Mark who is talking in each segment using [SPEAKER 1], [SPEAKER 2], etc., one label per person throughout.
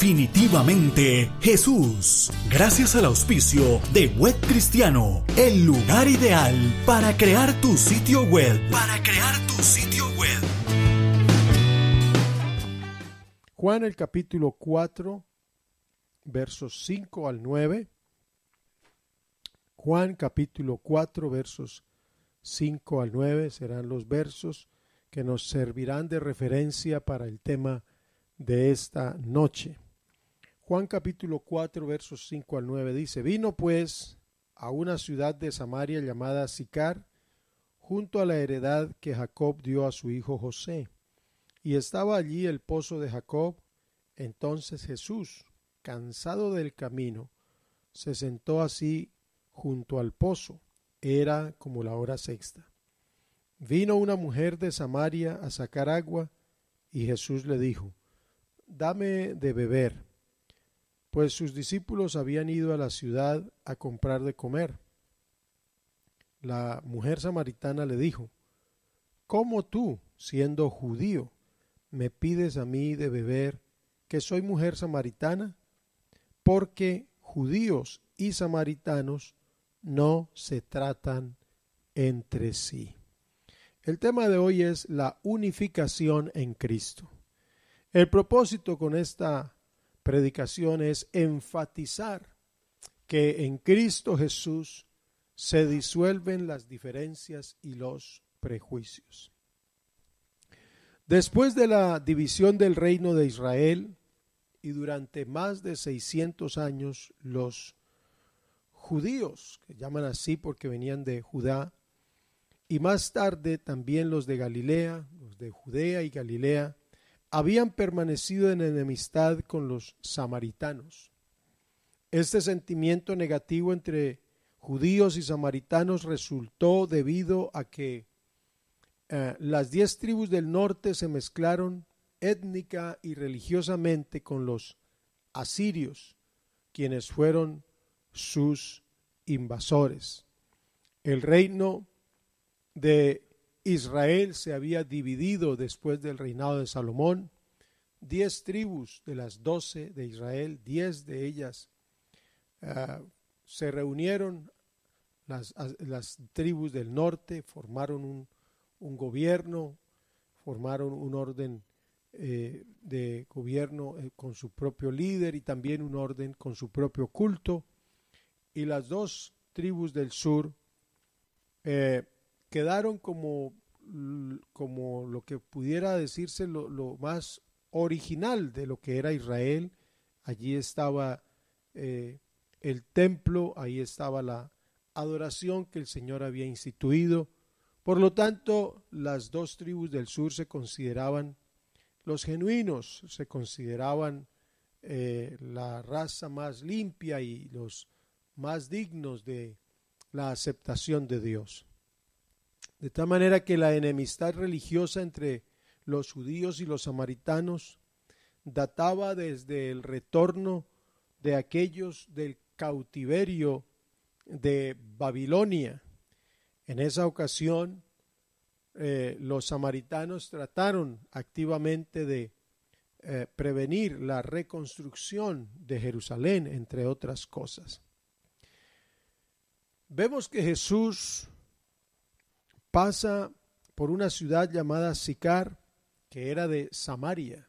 [SPEAKER 1] Definitivamente Jesús. Gracias al auspicio de Web Cristiano, el lugar ideal para crear tu sitio web.
[SPEAKER 2] Juan el capítulo 4, versos 5 al 9. Juan capítulo 4, versos 5 al 9 serán los versos que nos servirán de referencia para el tema de esta noche. Juan capítulo 4, versos 5 al 9 dice: Vino pues a una ciudad de Samaria llamada Sicar, junto a la heredad que Jacob dio a su hijo José. Y estaba allí el pozo de Jacob. Entonces Jesús, cansado del camino, se sentó así junto al pozo. Era como la hora sexta. Vino una mujer de Samaria a sacar agua, y Jesús le dijo: Dame de beber, pues sus discípulos habían ido a la ciudad a comprar de comer. La mujer samaritana le dijo: ¿Cómo tú, siendo judío, me pides a mí de beber, que soy mujer samaritana? Porque judíos y samaritanos no se tratan entre sí. El tema de hoy es la unificación en Cristo. El propósito con esta predicación es enfatizar que en Cristo Jesús se disuelven las diferencias y los prejuicios. Después de la división del reino de Israel y durante más de 600 años, los judíos, que llaman así porque venían de Judá, y más tarde también los de Galilea, los de Judea y Galilea, habían permanecido en enemistad con los samaritanos. Este sentimiento negativo entre judíos y samaritanos resultó debido a que las 10 tribus del norte se mezclaron étnica y religiosamente con los asirios, quienes fueron sus invasores. El reino de Israel se había dividido después del reinado de Salomón. 10 tribus de las 12 de Israel, 10 de ellas se reunieron, las tribus del norte formaron un gobierno, formaron un orden de gobierno con su propio líder y también un orden con su propio culto, y las 2 tribus del sur quedaron como lo que pudiera decirse lo más original de lo que era Israel. Allí estaba el templo, ahí estaba la adoración que el Señor había instituido. Por lo tanto, las 2 tribus del sur se consideraban los genuinos, se consideraban la raza más limpia y los más dignos de la aceptación de Dios. De tal manera que la enemistad religiosa entre los judíos y los samaritanos databa desde el retorno de aquellos del cautiverio de Babilonia. En esa ocasión, los samaritanos trataron activamente de prevenir la reconstrucción de Jerusalén, entre otras cosas. Vemos que Jesús pasa por una ciudad llamada Sicar, que era de Samaria.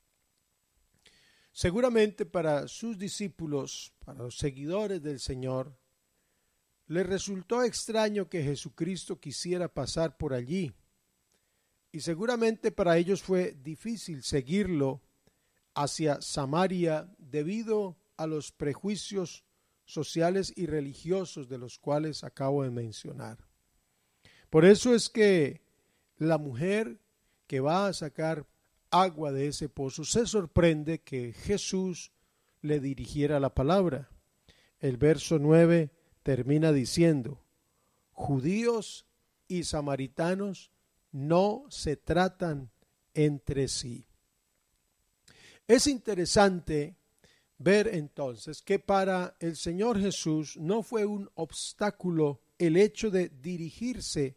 [SPEAKER 2] Seguramente para sus discípulos, para los seguidores del Señor, les resultó extraño que Jesucristo quisiera pasar por allí, y seguramente para ellos fue difícil seguirlo hacia Samaria debido a los prejuicios sociales y religiosos de los cuales acabo de mencionar. Por eso es que la mujer que va a sacar agua de ese pozo se sorprende que Jesús le dirigiera la palabra. El verso 9 termina diciendo: judíos y samaritanos no se tratan entre sí. Es interesante ver entonces que para el Señor Jesús no fue un obstáculo el hecho de dirigirse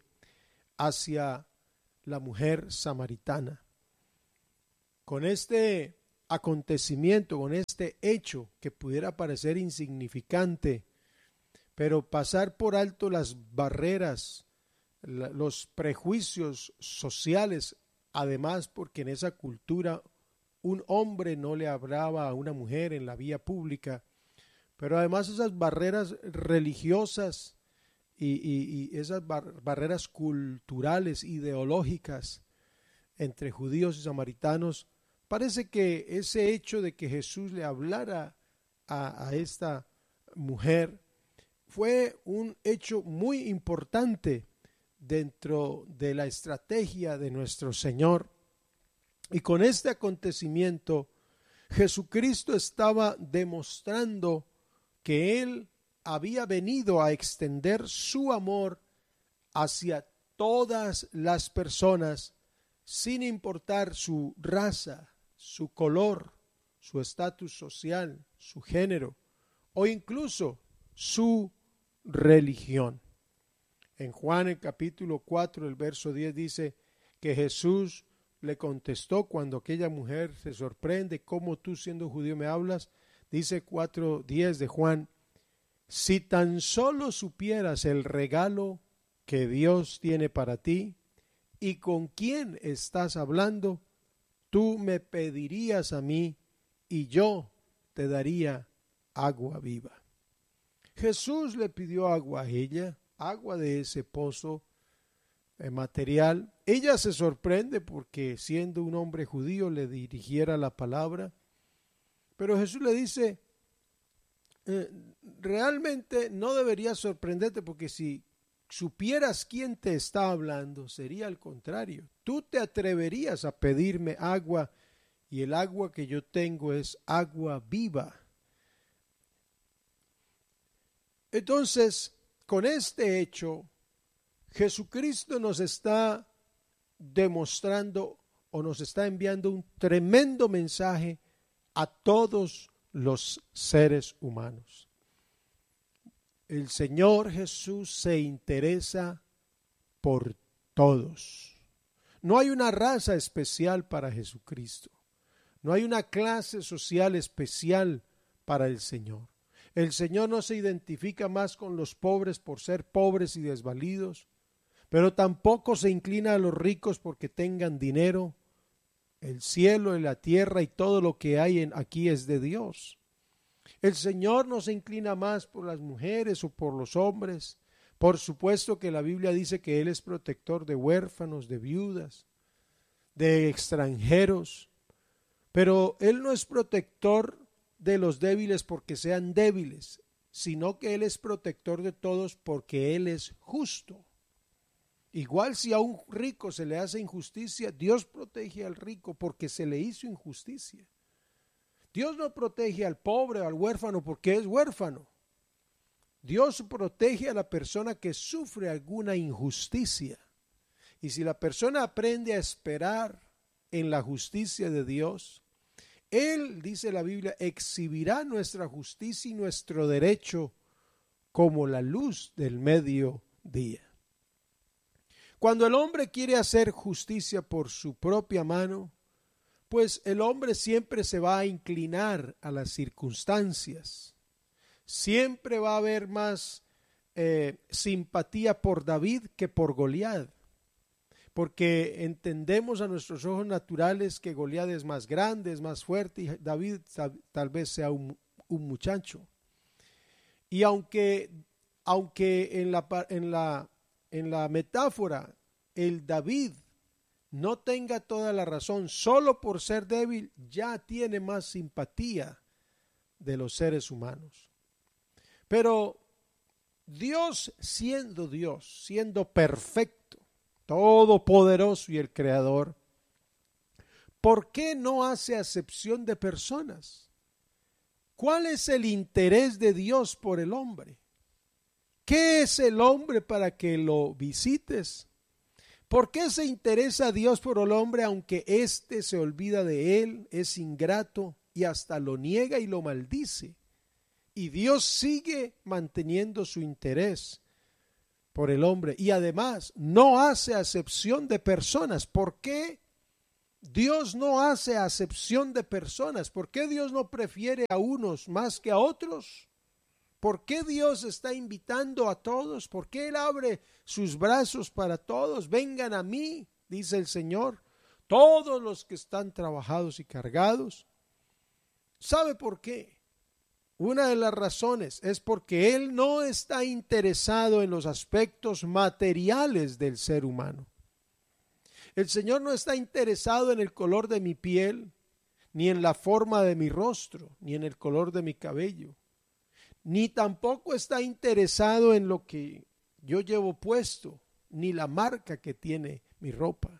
[SPEAKER 2] hacia la mujer samaritana. Con este acontecimiento, con este hecho que pudiera parecer insignificante, pero pasar por alto las barreras, los prejuicios sociales, además porque en esa cultura un hombre no le hablaba a una mujer en la vía pública, pero además esas barreras religiosas y esas barreras culturales, ideológicas entre judíos y samaritanos, parece que ese hecho de que Jesús le hablara a esta mujer fue un hecho muy importante dentro de la estrategia de nuestro Señor. Y con este acontecimiento, Jesucristo estaba demostrando que Él había venido a extender su amor hacia todas las personas, sin importar su raza, su color, su estatus social, su género o incluso su religión. En Juan el capítulo 4, el verso 10 dice que Jesús le contestó cuando aquella mujer se sorprende, ¿cómo tú siendo judío me hablas? Dice 4:10 de Juan, si tan solo supieras el regalo que Dios tiene para ti y con quién estás hablando, tú me pedirías a mí y yo te daría agua viva. Jesús le pidió agua a ella, agua de ese pozo material. Ella se sorprende porque siendo un hombre judío le dirigiera la palabra, pero Jesús le dice, realmente no deberías sorprenderte porque si supieras quién te está hablando, sería al contrario. Tú te atreverías a pedirme agua y el agua que yo tengo es agua viva. Entonces, con este hecho, Jesucristo nos está demostrando o nos está enviando un tremendo mensaje a todos los seres humanos. El Señor Jesús se interesa por todos. No hay una raza especial para Jesucristo. No hay una clase social especial para el Señor. El Señor no se identifica más con los pobres por ser pobres y desvalidos, pero tampoco se inclina a los ricos porque tengan dinero. El cielo y la tierra y todo lo que hay aquí es de Dios. El Señor no se inclina más por las mujeres o por los hombres. Por supuesto que la Biblia dice que Él es protector de huérfanos, de viudas, de extranjeros, pero Él no es protector de los débiles porque sean débiles, sino que Él es protector de todos porque Él es justo. Igual si a un rico se le hace injusticia, Dios protege al rico porque se le hizo injusticia. Dios no protege al pobre o al huérfano porque es huérfano. Dios protege a la persona que sufre alguna injusticia. Y si la persona aprende a esperar en la justicia de Dios, Él, dice la Biblia, exhibirá nuestra justicia y nuestro derecho como la luz del mediodía. Cuando el hombre quiere hacer justicia por su propia mano, pues el hombre siempre se va a inclinar a las circunstancias. Siempre va a haber más simpatía por David que por Goliat, porque entendemos a nuestros ojos naturales que Goliat es más grande, es más fuerte y David tal vez sea un muchacho. Y aunque en la metáfora el David no tenga toda la razón, solo por ser débil ya tiene más simpatía de los seres humanos. Pero Dios, siendo perfecto, todopoderoso y el creador, ¿por qué no hace acepción de personas? ¿Cuál es el interés de Dios por el hombre? ¿Qué es el hombre para que lo visites? ¿Por qué se interesa Dios por el hombre aunque éste se olvida de él, es ingrato y hasta lo niega y lo maldice? Y Dios sigue manteniendo su interés por el hombre y además no hace acepción de personas. ¿Por qué Dios no hace acepción de personas. ¿Por qué Dios no prefiere a unos más que a otros? ¿Por qué Dios está invitando a todos? ¿Por qué Él abre sus brazos para todos? Vengan a mí, dice el Señor, todos los que están trabajados y cargados. ¿Sabe por qué? Una de las razones es porque Él no está interesado en los aspectos materiales del ser humano. El Señor no está interesado en el color de mi piel, ni en la forma de mi rostro, ni en el color de mi cabello, ni tampoco está interesado en lo que yo llevo puesto, ni la marca que tiene mi ropa.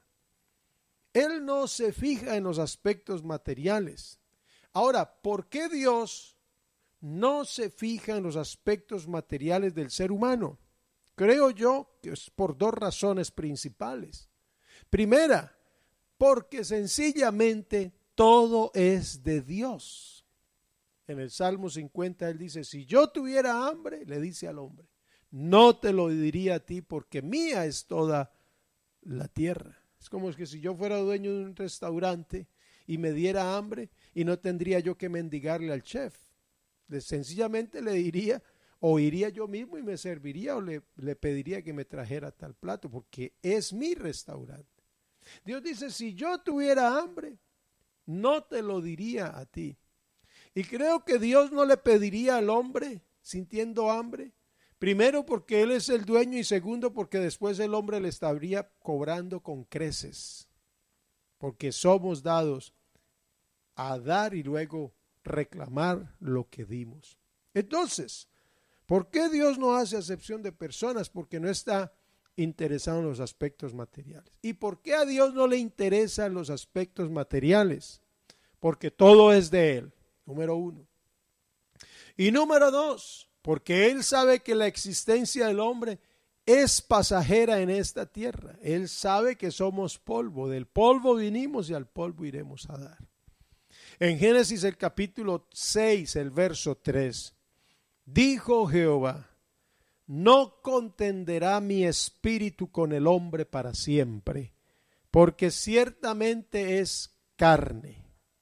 [SPEAKER 2] Él no se fija en los aspectos materiales. Ahora, ¿por qué Dios no se fija en los aspectos materiales del ser humano? Creo yo que es por dos razones principales. Primera, porque sencillamente todo es de Dios. En el Salmo 50 él dice, si yo tuviera hambre, le dice al hombre, no te lo diría a ti porque mía es toda la tierra. Es como que si yo fuera dueño de un restaurante y me diera hambre y no tendría yo que mendigarle al chef. Sencillamente le diría, o iría yo mismo y me serviría o le pediría que me trajera tal plato porque es mi restaurante. Dios dice, si yo tuviera hambre, no te lo diría a ti. Y creo que Dios no le pediría al hombre sintiendo hambre. Primero porque Él es el dueño y segundo porque después el hombre le estaría cobrando con creces. Porque somos dados a dar y luego reclamar lo que dimos. Entonces, ¿por qué Dios no hace acepción de personas? Porque no está interesado en los aspectos materiales. ¿Y por qué a Dios no le interesan los aspectos materiales? Porque todo es de Él, número uno. Y número dos, porque Él sabe que la existencia del hombre es pasajera en esta tierra. Él sabe que somos polvo, del polvo vinimos y al polvo iremos a dar. En Génesis el capítulo 6, el verso 3, dijo Jehová, no contenderá mi espíritu con el hombre para siempre, porque ciertamente es carne.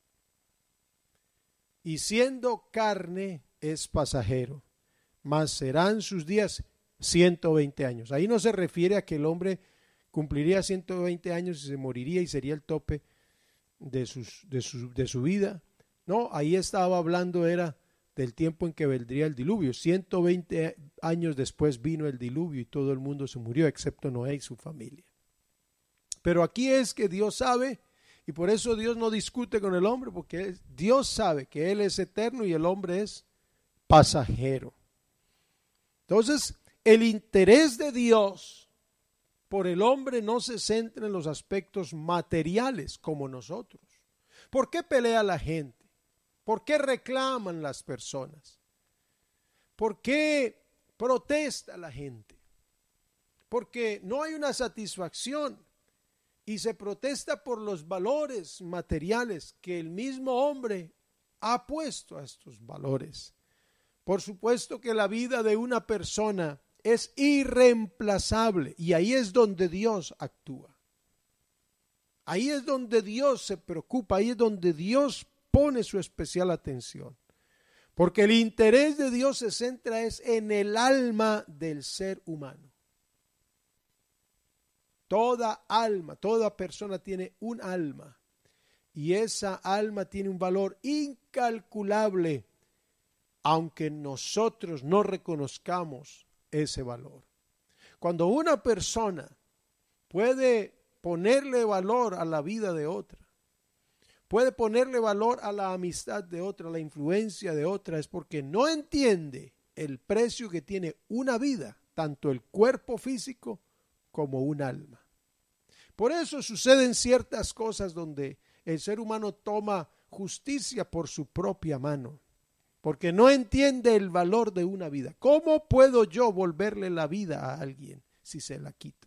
[SPEAKER 2] Y siendo carne es pasajero, mas serán sus días 120 años. Ahí no se refiere a que el hombre cumpliría 120 años y se moriría y sería el tope de su vida. No, ahí estaba hablando era del tiempo en que vendría el diluvio. 120 años después vino el diluvio y todo el mundo se murió, excepto Noé y su familia. Pero aquí es que Dios sabe, y por eso Dios no discute con el hombre, porque Dios sabe que Él es eterno y el hombre es pasajero. Entonces, el interés de Dios por el hombre no se centra en los aspectos materiales como nosotros. ¿Por qué pelea la gente? ¿Por qué reclaman las personas? ¿Por qué protesta la gente? Porque no hay una satisfacción y se protesta por los valores materiales que el mismo hombre ha puesto a estos valores. Por supuesto que la vida de una persona es irreemplazable y ahí es donde Dios actúa. Ahí es donde Dios se preocupa, ahí es donde Dios pone su especial atención. Porque el interés de Dios se centra es en el alma del ser humano. Toda alma, toda persona tiene un alma y esa alma tiene un valor incalculable, aunque nosotros no reconozcamos ese valor. Cuando una persona puede ponerle valor a la vida de otra, puede ponerle valor a la amistad de otra, a la influencia de otra, es porque no entiende el precio que tiene una vida, tanto el cuerpo físico como un alma. Por eso suceden ciertas cosas donde el ser humano toma justicia por su propia mano, porque no entiende el valor de una vida. ¿Cómo puedo yo volverle la vida a alguien si se la quito?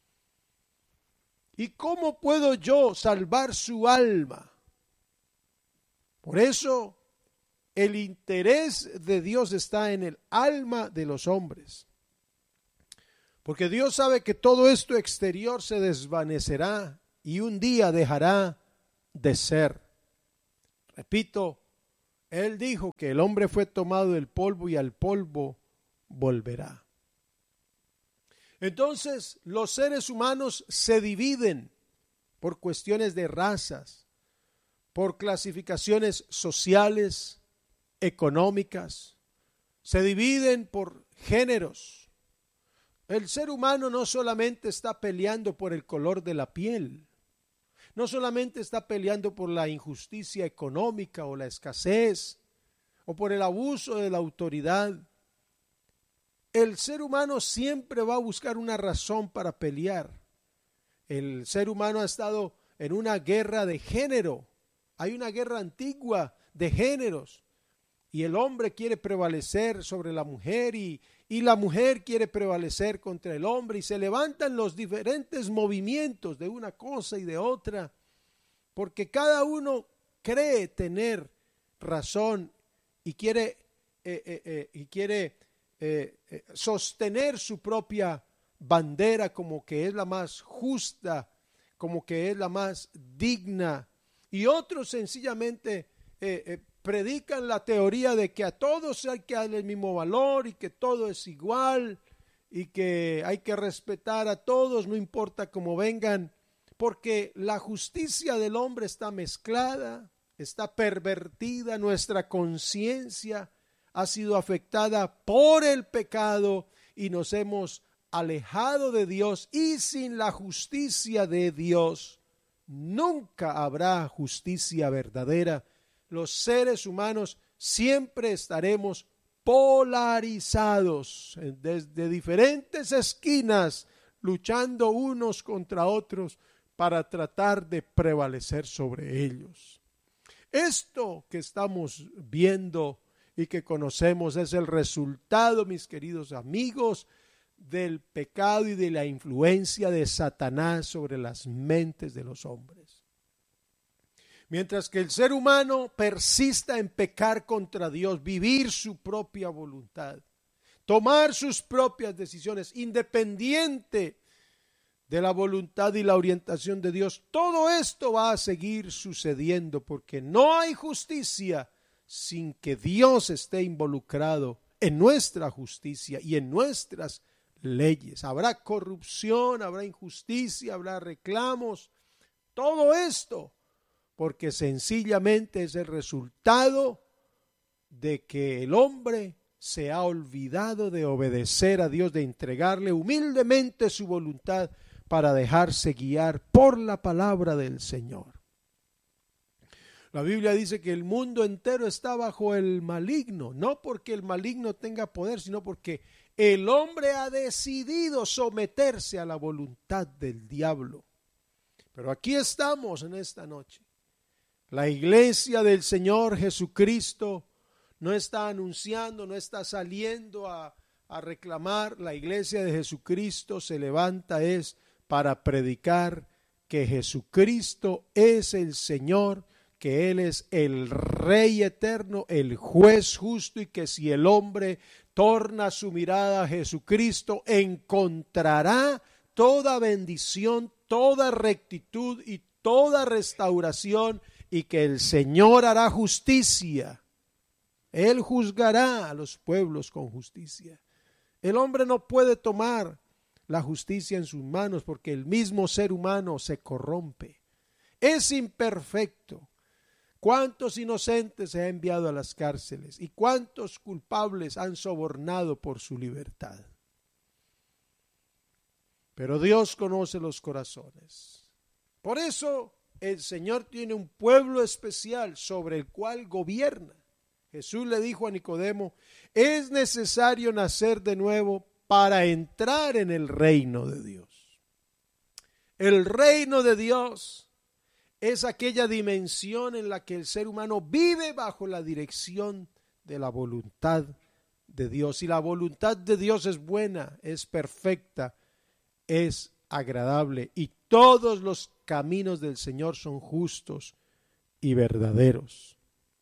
[SPEAKER 2] ¿Y cómo puedo yo salvar su alma? Por eso el interés de Dios está en el alma de los hombres. Porque Dios sabe que todo esto exterior se desvanecerá y un día dejará de ser. Repito, Él dijo que el hombre fue tomado del polvo y al polvo volverá. Entonces, los seres humanos se dividen por cuestiones de razas, por clasificaciones sociales, económicas, se dividen por géneros. El ser humano no solamente está peleando por el color de la piel, no solamente está peleando por la injusticia económica o la escasez o por el abuso de la autoridad. El ser humano siempre va a buscar una razón para pelear. El ser humano ha estado en una guerra de género. Hay una guerra antigua de géneros. Y el hombre quiere prevalecer sobre la mujer y la mujer quiere prevalecer contra el hombre. Y se levantan los diferentes movimientos de una cosa y de otra. Porque cada uno cree tener razón y quiere sostener su propia bandera como que es la más justa, como que es la más digna, y otros sencillamente predican la teoría de que a todos hay que darle el mismo valor y que todo es igual y que hay que respetar a todos, no importa cómo vengan, porque la justicia del hombre está mezclada, está pervertida, nuestra conciencia ha sido afectada por el pecado y nos hemos alejado de Dios, y sin la justicia de Dios nunca habrá justicia verdadera. Los seres humanos siempre estaremos polarizados desde diferentes esquinas, luchando unos contra otros para tratar de prevalecer sobre ellos. Esto que estamos viendo y que conocemos es el resultado, mis queridos amigos, del pecado y de la influencia de Satanás sobre las mentes de los hombres. Mientras que el ser humano persista en pecar contra Dios, vivir su propia voluntad, tomar sus propias decisiones, independiente de la voluntad y la orientación de Dios, todo esto va a seguir sucediendo porque no hay justicia sin que Dios esté involucrado en nuestra justicia y en nuestras leyes. Habrá corrupción, habrá injusticia, habrá reclamos, todo esto porque sencillamente es el resultado de que el hombre se ha olvidado de obedecer a Dios, de entregarle humildemente su voluntad para dejarse guiar por la palabra del Señor. La Biblia dice que el mundo entero está bajo el maligno, no porque el maligno tenga poder, sino porque el hombre ha decidido someterse a la voluntad del diablo. Pero aquí estamos en esta noche. La iglesia del Señor Jesucristo no está anunciando, no está saliendo a reclamar. La iglesia de Jesucristo se levanta para predicar que Jesucristo es el Señor, que Él es el Rey eterno, el juez justo, y que si el hombre torna su mirada a Jesucristo, encontrará toda bendición, toda rectitud y toda restauración, y que el Señor hará justicia. Él juzgará a los pueblos con justicia. El hombre no puede tomar la justicia en sus manos porque el mismo ser humano se corrompe. Es imperfecto. ¿Cuántos inocentes se ha enviado a las cárceles y cuántos culpables han sobornado por su libertad? Pero Dios conoce los corazones. Por eso el Señor tiene un pueblo especial sobre el cual gobierna. Jesús le dijo a Nicodemo: es necesario nacer de nuevo para entrar en el reino de Dios. El reino de Dios es aquella dimensión en la que el ser humano vive bajo la dirección de la voluntad de Dios. Y la voluntad de Dios es buena, es perfecta, es agradable. Y todos los caminos del Señor son justos y verdaderos.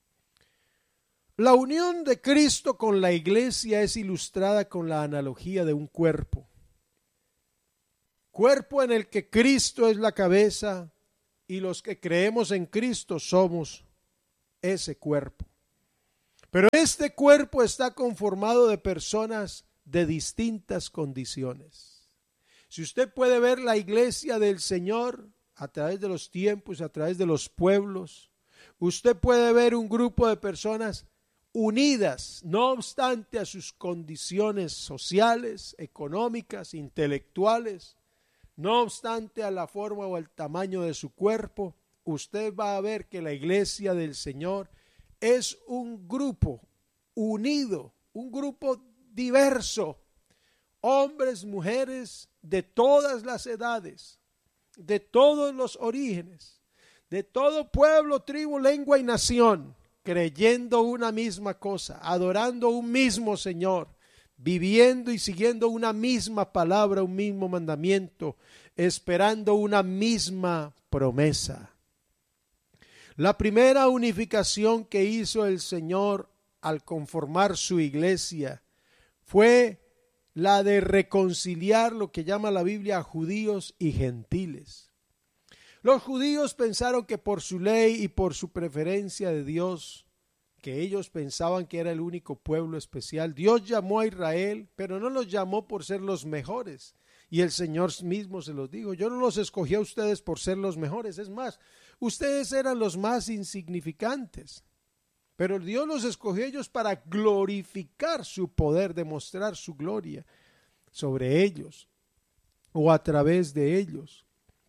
[SPEAKER 2] La unión de Cristo con la iglesia es ilustrada con la analogía de un cuerpo. Cuerpo en el que Cristo es la cabeza y los que creemos en Cristo somos ese cuerpo. Pero este cuerpo está conformado de personas de distintas condiciones. Si usted puede ver la iglesia del Señor a través de los tiempos, a través de los pueblos, usted puede ver un grupo de personas unidas, no obstante a sus condiciones sociales, económicas, intelectuales, no obstante a la forma o el tamaño de su cuerpo. Usted va a ver que la iglesia del Señor es un grupo unido, un grupo diverso, hombres, mujeres de todas las edades, de todos los orígenes, de todo pueblo, tribu, lengua y nación, creyendo una misma cosa, adorando un mismo Señor, viviendo y siguiendo una misma palabra, un mismo mandamiento, esperando una misma promesa. La primera unificación que hizo el Señor al conformar su iglesia fue la de reconciliar lo que llama la Biblia judíos y gentiles. Los judíos pensaron que por su ley y por su preferencia de Dios, que ellos pensaban que era el único pueblo especial, Dios llamó a Israel, pero no los llamó por ser los mejores. Y el Señor mismo se los dijo: yo no los escogí a ustedes por ser los mejores, es más, ustedes eran los más insignificantes. Pero Dios los escogió ellos para glorificar su poder, demostrar su gloria sobre ellos o a través de ellos.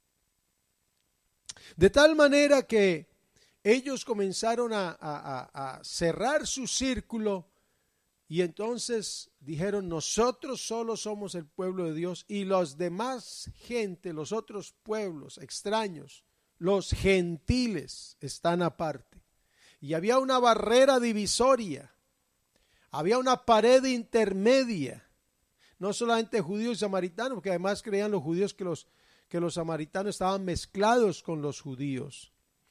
[SPEAKER 2] De tal manera que ellos comenzaron a cerrar su círculo y entonces dijeron: nosotros solo somos el pueblo de Dios y los demás gente, los otros pueblos extraños, los gentiles, están aparte. Y había una barrera divisoria, había una pared intermedia, no solamente judíos y samaritanos, porque además creían los judíos que los samaritanos estaban mezclados con los judíos.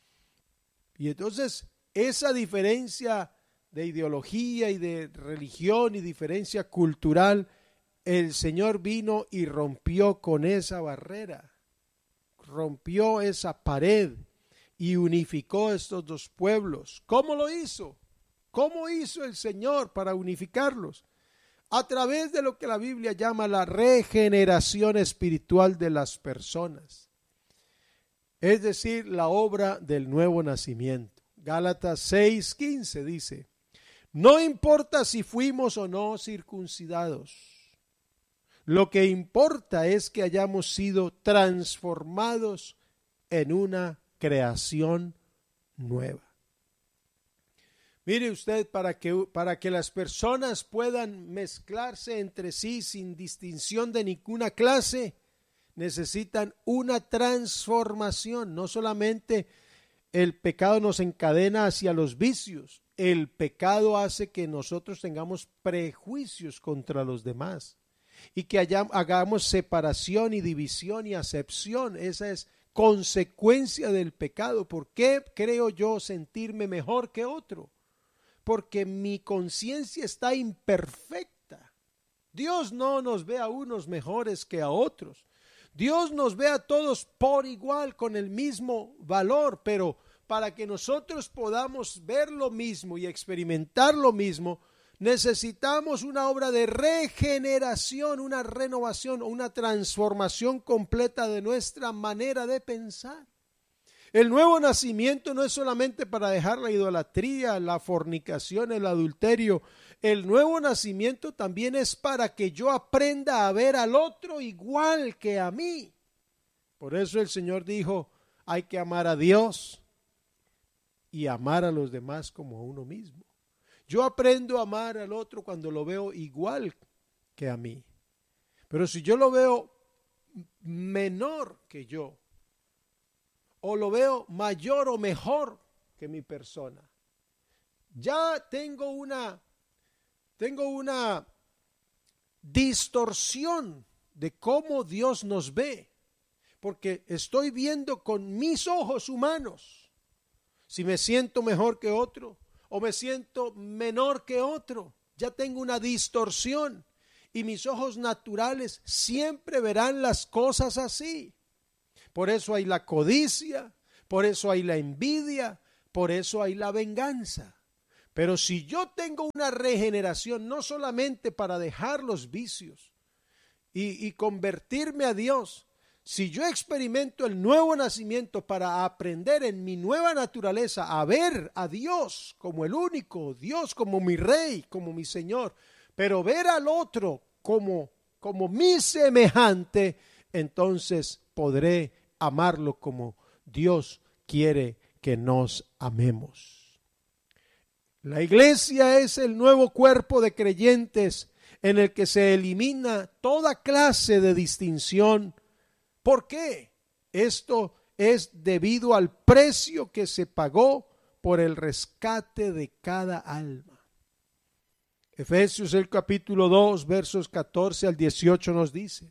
[SPEAKER 2] Y entonces esa diferencia de ideología y de religión y diferencia cultural, el Señor vino y rompió con esa barrera, rompió esa pared y unificó estos dos pueblos. ¿Cómo lo hizo? ¿Cómo hizo el Señor para unificarlos? A través de lo que la Biblia llama la regeneración espiritual de las personas. Es decir, la obra del nuevo nacimiento. Gálatas 6:15 dice: no importa si fuimos o no circuncidados, lo que importa es que hayamos sido transformados en una creación nueva. Mire usted, para que las personas puedan mezclarse entre sí sin distinción de ninguna clase, necesitan una transformación. No solamente el pecado nos encadena hacia los vicios, el pecado hace que nosotros tengamos prejuicios contra los demás y que hagamos separación y división y acepción. Esa es consecuencia del pecado. ¿Por qué creo yo sentirme mejor que otro? Porque mi conciencia está imperfecta. Dios no nos ve a unos mejores que a otros. Dios nos ve a todos por igual, con el mismo valor, pero para que nosotros podamos ver lo mismo y experimentar lo mismo, necesitamos una obra de regeneración, una renovación o una transformación completa de nuestra manera de pensar. El nuevo nacimiento no es solamente para dejar la idolatría, la fornicación, el adulterio. El nuevo nacimiento también es para que yo aprenda a ver al otro igual que a mí. Por eso el Señor dijo: hay que amar a Dios y amar a los demás como a uno mismo. Yo aprendo a amar al otro cuando lo veo igual que a mí. Pero si yo lo veo menor que yo, o lo veo mayor o mejor que mi persona, ya tengo una distorsión de cómo Dios nos ve, porque estoy viendo con mis ojos humanos si me siento mejor que otro o me siento menor que otro. Ya tengo una distorsión y mis ojos naturales siempre verán las cosas así. Por eso hay la codicia, por eso hay la envidia, por eso hay la venganza. Pero si yo tengo una regeneración, no solamente para dejar los vicios y convertirme a Dios, si yo experimento el nuevo nacimiento para aprender en mi nueva naturaleza a ver a Dios como el único Dios, como mi Rey, como mi Señor, pero ver al otro como mi semejante, entonces podré amarlo como Dios quiere que nos amemos. La iglesia es el nuevo cuerpo de creyentes en el que se elimina toda clase de distinción. ¿Por qué? Esto es debido al precio que se pagó por el rescate de cada alma. Efesios el capítulo 2, versos 14 al 18 nos dice: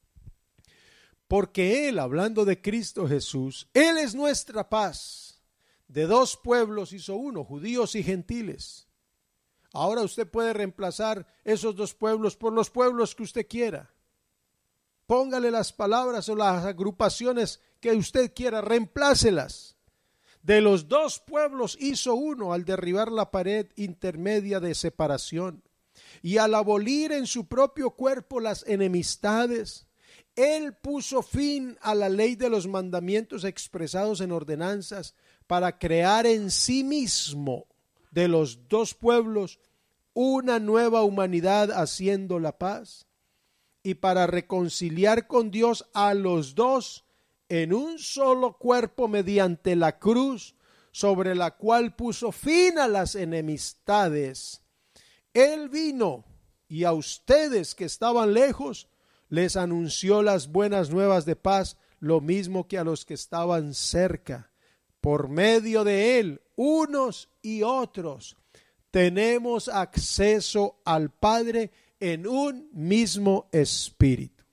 [SPEAKER 2] porque Él, hablando de Cristo Jesús, Él es nuestra paz. De dos pueblos hizo uno, judíos y gentiles. Ahora usted puede reemplazar esos dos pueblos por los pueblos que usted quiera. Póngale las palabras o las agrupaciones que usted quiera, reemplácelas. De los dos pueblos hizo uno al derribar la pared intermedia de separación y al abolir en su propio cuerpo las enemistades. Él puso fin a la ley de los mandamientos expresados en ordenanzas para crear en sí mismo de los dos pueblos una nueva humanidad haciendo la paz, y para reconciliar con Dios a los dos en un solo cuerpo mediante la cruz, sobre la cual puso fin a las enemistades. Él vino y a ustedes que estaban lejos les anunció las buenas nuevas de paz, lo mismo que a los que estaban cerca. Por medio de Él, unos y otros, tenemos acceso al Padre en un mismo espíritu.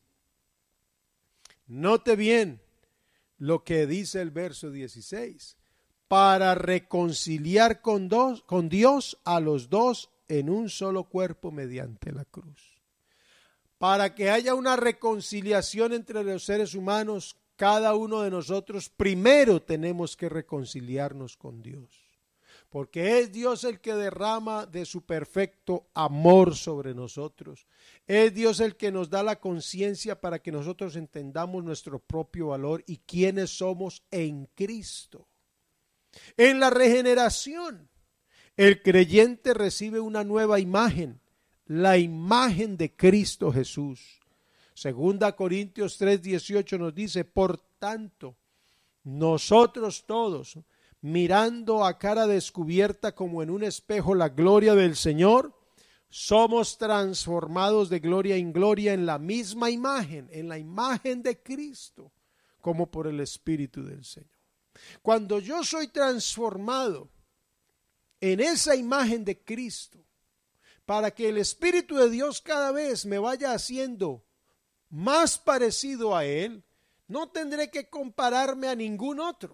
[SPEAKER 2] Note bien lo que dice el verso 16. Para reconciliar con Dios a los dos en un solo cuerpo mediante la cruz. Para que haya una reconciliación entre los seres humanos, cada uno de nosotros primero tenemos que reconciliarnos con Dios. Porque es Dios el que derrama de su perfecto amor sobre nosotros. Es Dios el que nos da la conciencia para que nosotros entendamos nuestro propio valor y quiénes somos en Cristo. En la regeneración, el creyente recibe una nueva imagen, la imagen de Cristo Jesús. Segunda Corintios 3:18 nos dice: por tanto, nosotros todos, mirando a cara descubierta como en un espejo la gloria del Señor, somos transformados de gloria en gloria en la misma imagen, en la imagen de Cristo, como por el Espíritu del Señor. Cuando yo soy transformado en esa imagen de Cristo, para que el Espíritu de Dios cada vez me vaya haciendo más parecido a Él, no tendré que compararme a ningún otro.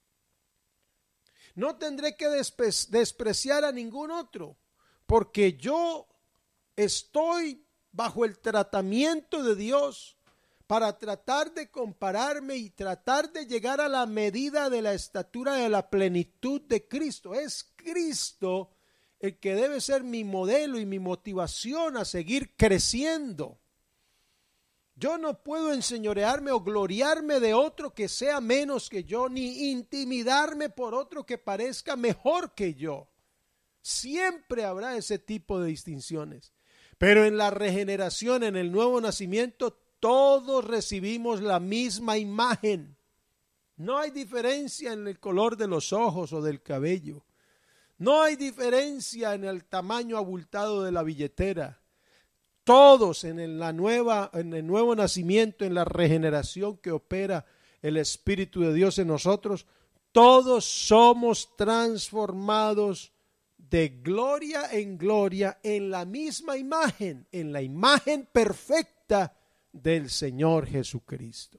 [SPEAKER 2] No tendré que despreciar a ningún otro, porque yo estoy bajo el tratamiento de Dios para tratar de compararme y tratar de llegar a la medida de la estatura de la plenitud de Cristo. Es Cristo el que debe ser mi modelo y mi motivación a seguir creciendo. Yo no puedo enseñorearme o gloriarme de otro que sea menos que yo, ni intimidarme por otro que parezca mejor que yo. Siempre habrá ese tipo de distinciones. Pero en la regeneración, en el nuevo nacimiento, todos recibimos la misma imagen. No hay diferencia en el color de los ojos o del cabello. No hay diferencia en el tamaño abultado de la billetera. Todos en el nuevo nacimiento, en la regeneración que opera el Espíritu de Dios en nosotros, todos somos transformados de gloria en gloria en la misma imagen, en la imagen perfecta del Señor Jesucristo.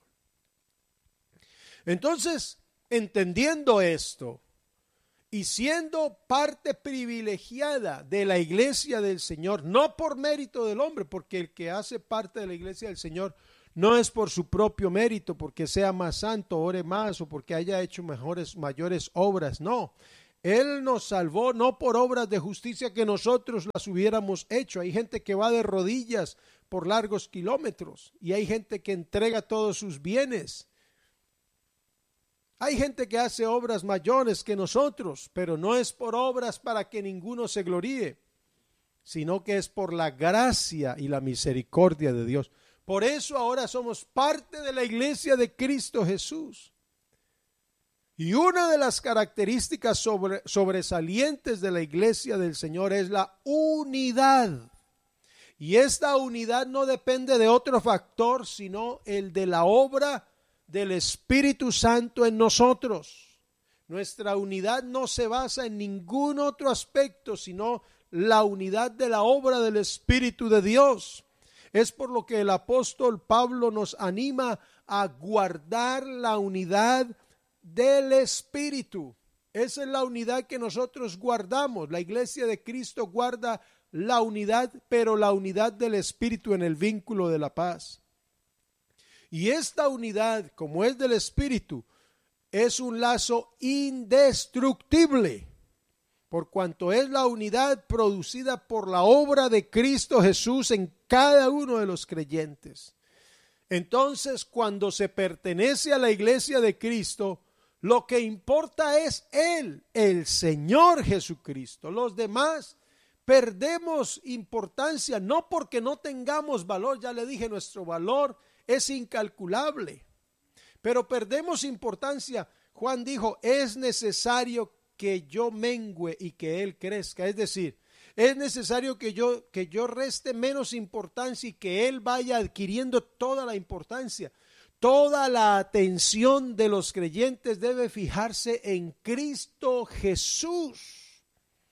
[SPEAKER 2] Entonces, entendiendo esto y siendo parte privilegiada de la iglesia del Señor, no por mérito del hombre, porque el que hace parte de la iglesia del Señor No es por su propio mérito, porque sea más santo, ore más o porque haya hecho mayores obras. No, Él nos salvó no por obras de justicia que nosotros las hubiéramos hecho. Hay gente que va de rodillas por largos kilómetros y hay gente que entrega todos sus bienes. Hay gente que hace obras mayores que nosotros, pero no es por obras para que ninguno se gloríe, sino que es por la gracia y la misericordia de Dios. Por eso ahora somos parte de la iglesia de Cristo Jesús. Y una de las características sobresalientes de la iglesia del Señor es la unidad. Y esta unidad no depende de otro factor, sino el de la obra del Espíritu Santo en nosotros. Nuestra unidad no se basa en ningún otro aspecto, sino la unidad de la obra del Espíritu de Dios. Es por lo que el apóstol Pablo nos anima a guardar la unidad del Espíritu. Esa es la unidad que nosotros guardamos. La iglesia de Cristo guarda la unidad, pero la unidad del Espíritu en el vínculo de la paz. Y esta unidad, como es del Espíritu, es un lazo indestructible, por cuanto es la unidad producida por la obra de Cristo Jesús en cada uno de los creyentes. Entonces, cuando se pertenece a la iglesia de Cristo, lo que importa es Él, el Señor Jesucristo. Los demás perdemos importancia, no porque no tengamos valor, ya le dije, nuestro valor es incalculable, pero perdemos importancia. Juan dijo, es necesario que yo mengüe y que Él crezca, es decir, es necesario que yo reste menos importancia y que Él vaya adquiriendo toda la importancia. Toda la atención de los creyentes debe fijarse en Cristo Jesús.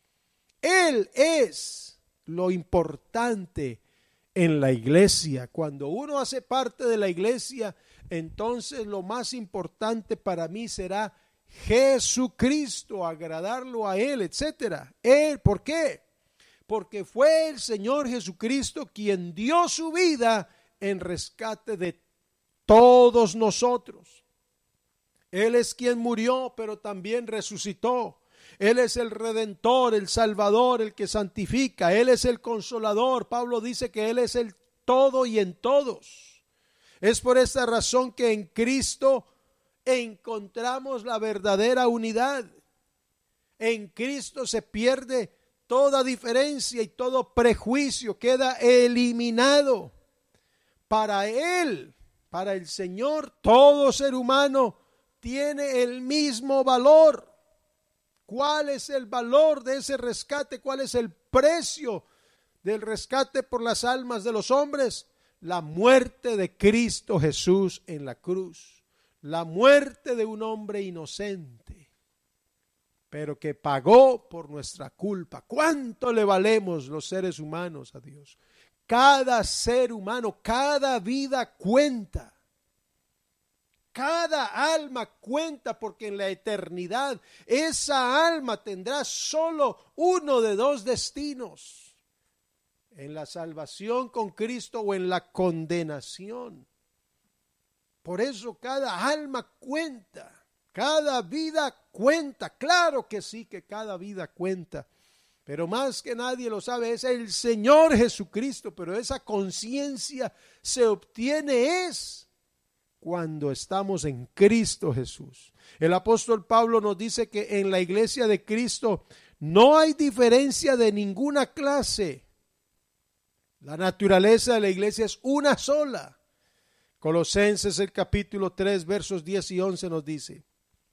[SPEAKER 2] Él es lo importante en la iglesia. Cuando uno hace parte de la iglesia, entonces lo más importante para mí será Jesucristo, agradarlo a Él, etcétera. ¿Por qué? Porque fue el Señor Jesucristo quien dio su vida en rescate de todos nosotros. Él es quien murió, pero también resucitó. Él es el Redentor, el Salvador, el que santifica. Él es el Consolador. Pablo dice que Él es el todo y en todos. Es por esta razón que en Cristo encontramos la verdadera unidad. En Cristo se pierde toda diferencia y todo prejuicio queda eliminado. Para Él, para el Señor, todo ser humano tiene el mismo valor. ¿Cuál es el valor de ese rescate? ¿Cuál es el precio del rescate por las almas de los hombres? La muerte de Cristo Jesús en la cruz. La muerte de un hombre inocente, pero que pagó por nuestra culpa. ¿Cuánto le valemos los seres humanos a Dios? Cada ser humano, cada vida cuenta. Cada alma cuenta, porque en la eternidad esa alma tendrá solo uno de dos destinos: en la salvación con Cristo o en la condenación. Por eso cada alma cuenta, cada vida cuenta. Claro que sí, que cada vida cuenta, pero más que nadie lo sabe es el Señor Jesucristo. Pero esa conciencia se obtiene cuando estamos en Cristo Jesús. El apóstol Pablo nos dice que en la iglesia de Cristo no hay diferencia de ninguna clase. La naturaleza de la iglesia es una sola. Colosenses el capítulo 3 versos 10 y 11 nos dice: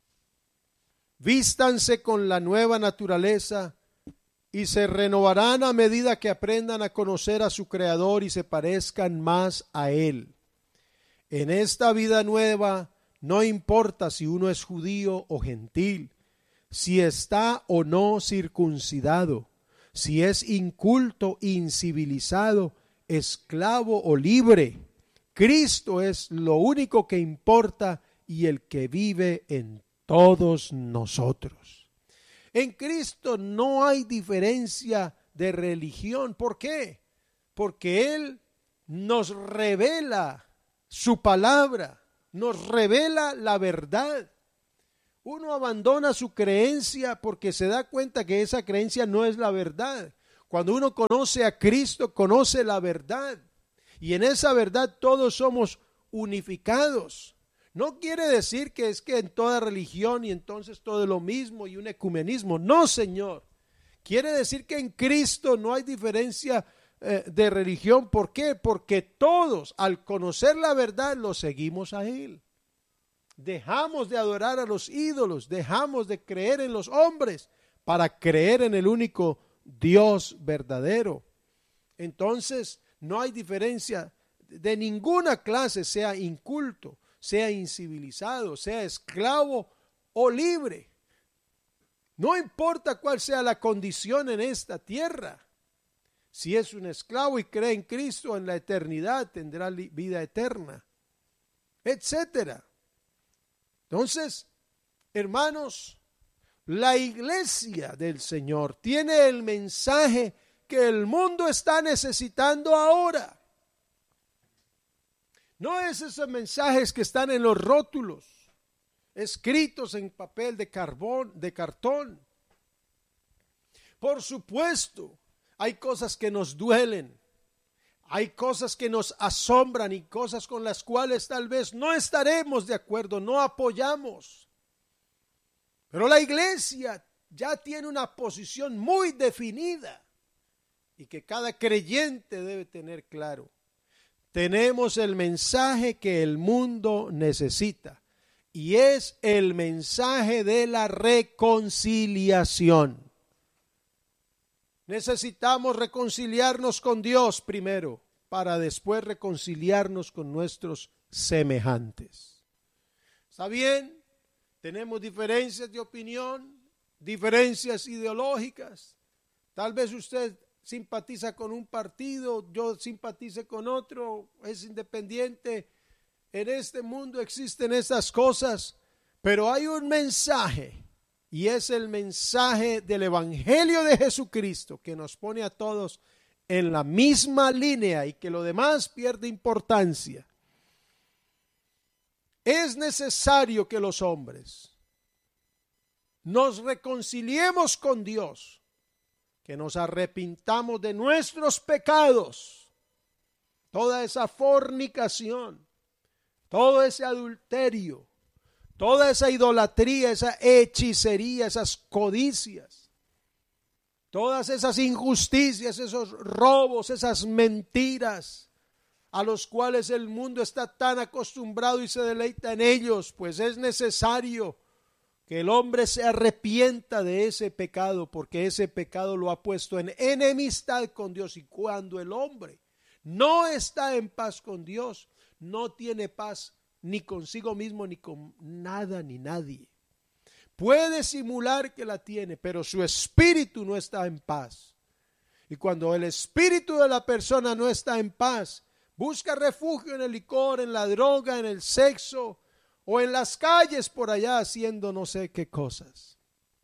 [SPEAKER 2] vístanse con la nueva naturaleza y se renovarán a medida que aprendan a conocer a su Creador y se parezcan más a Él. En esta vida nueva no importa si uno es judío o gentil, si está o no circuncidado, si es inculto, incivilizado, esclavo o libre. Cristo es lo único que importa y el que vive en todos nosotros. En Cristo no hay diferencia de religión. ¿Por qué? Porque Él nos revela Su palabra nos revela la verdad. Uno abandona su creencia porque se da cuenta que esa creencia no es la verdad. Cuando uno conoce a Cristo, conoce la verdad. Y en esa verdad todos somos unificados. No quiere decir que es que en toda religión y entonces todo es lo mismo y un ecumenismo. No, Señor. Quiere decir que en Cristo no hay diferencia de religión. ¿Por qué? Porque todos, al conocer la verdad, lo seguimos a Él. Dejamos de adorar a los ídolos, dejamos de creer en los hombres para creer en el único Dios verdadero. Entonces, no hay diferencia de ninguna clase, sea inculto, sea incivilizado, sea esclavo o libre. No importa cuál sea la condición en esta tierra. Si es un esclavo y cree en Cristo, en la eternidad tendrá vida eterna, etcétera. Entonces, hermanos, la iglesia del Señor tiene el mensaje que el mundo está necesitando ahora. No es esos mensajes que están en los rótulos, escritos en papel de cartón. Por supuesto, hay cosas que nos duelen, hay cosas que nos asombran y cosas con las cuales tal vez no estaremos de acuerdo, no apoyamos. Pero la iglesia ya tiene una posición muy definida y que cada creyente debe tener claro. Tenemos el mensaje que el mundo necesita y es el mensaje de la reconciliación. Necesitamos reconciliarnos con Dios primero, para después reconciliarnos con nuestros semejantes. ¿Está bien? Tenemos diferencias de opinión, diferencias ideológicas. Tal vez usted simpatiza con un partido, yo simpatice con otro, es independiente. En este mundo existen esas cosas, pero hay un mensaje. Y es el mensaje del Evangelio de Jesucristo que nos pone a todos en la misma línea y que lo demás pierde importancia. Es necesario que los hombres nos reconciliemos con Dios, que nos arrepintamos de nuestros pecados, toda esa fornicación, todo ese adulterio, toda esa idolatría, esa hechicería, esas codicias, todas esas injusticias, esos robos, esas mentiras a los cuales el mundo está tan acostumbrado y se deleita en ellos, pues es necesario que el hombre se arrepienta de ese pecado, porque ese pecado lo ha puesto en enemistad con Dios. Y cuando el hombre no está en paz con Dios, no tiene paz ni consigo mismo, ni con nada, ni nadie. Puede simular que la tiene, pero su espíritu no está en paz. Y cuando el espíritu de la persona no está en paz, busca refugio en el licor, en la droga, en el sexo, o en las calles por allá haciendo no sé qué cosas.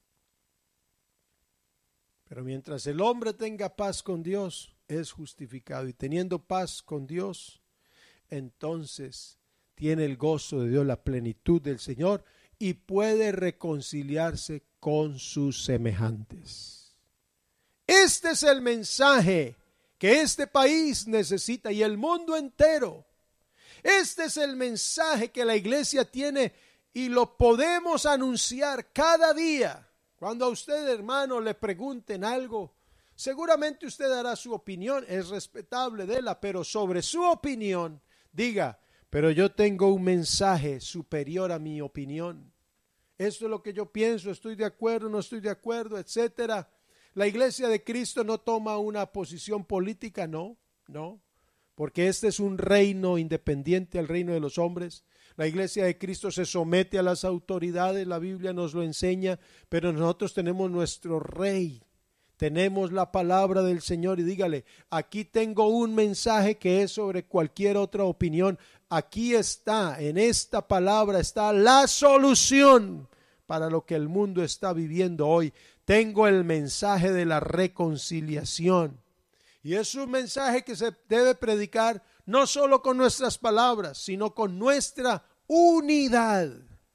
[SPEAKER 2] Pero mientras el hombre tenga paz con Dios, es justificado. Y teniendo paz con Dios, entonces tiene el gozo de Dios, la plenitud del Señor, y puede reconciliarse con sus semejantes. Este es el mensaje que este país necesita y el mundo entero. Este es el mensaje que la iglesia tiene y lo podemos anunciar cada día. Cuando a usted, hermano, le pregunten algo, seguramente usted dará su opinión, es respetable de la, pero sobre su opinión, diga: pero yo tengo un mensaje superior a mi opinión. Esto es lo que yo pienso, estoy de acuerdo, no estoy de acuerdo, etcétera. La iglesia de Cristo no toma una posición política, no, porque este es un reino independiente al reino de los hombres. La iglesia de Cristo se somete a las autoridades, la Biblia nos lo enseña, pero nosotros tenemos nuestro rey. Tenemos la palabra del Señor y dígale: aquí tengo un mensaje que es sobre cualquier otra opinión. Aquí está, en esta palabra está la solución para lo que el mundo está viviendo hoy. Tengo el mensaje de la reconciliación. Y es un mensaje que se debe predicar no solo con nuestras palabras, sino con nuestra unidad.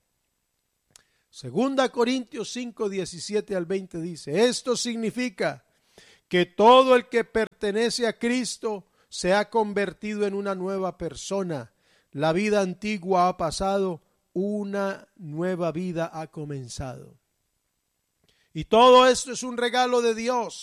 [SPEAKER 2] 2 Corintios 5, 17 al 20 dice: esto significa que todo el que pertenece a Cristo se ha convertido en una nueva persona. La vida antigua ha pasado, una nueva vida ha comenzado. Y todo esto es un regalo de Dios.